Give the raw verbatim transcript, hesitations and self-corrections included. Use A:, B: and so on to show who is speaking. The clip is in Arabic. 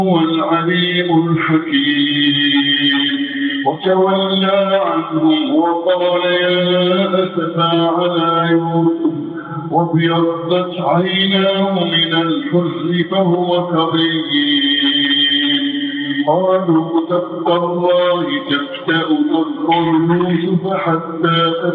A: هو العليم الحكيم. وتولى عنهم وقال يا أسفى على يوسف وابيضت عيناه من الحزن فهو كظيم. قالوا تالله تفتأ تذكر يوسف حتى